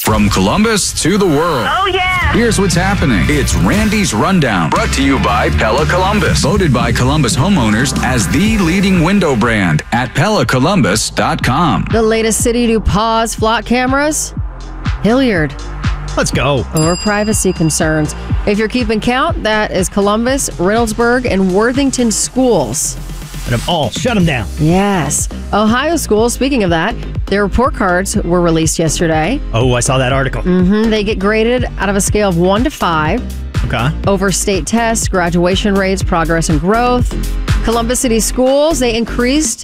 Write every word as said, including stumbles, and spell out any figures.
From Columbus to the world. Oh, yeah. Here's what's happening. It's Randy's Rundown, brought to you by Pella Columbus. Voted by Columbus homeowners as the leading window brand at Pella Columbus dot com. The latest city to pause flock cameras? Hilliard. Let's go. Over privacy concerns. If you're keeping count, that is Columbus, Reynoldsburg, and Worthington schools. And them all. Shut them down. Yes. Ohio schools, speaking of that, their report cards were released yesterday. Oh, I saw that article. Mm-hmm. They get graded out of a scale of one to five. Okay. Over state tests, graduation rates, progress and growth. Columbus City schools, they increased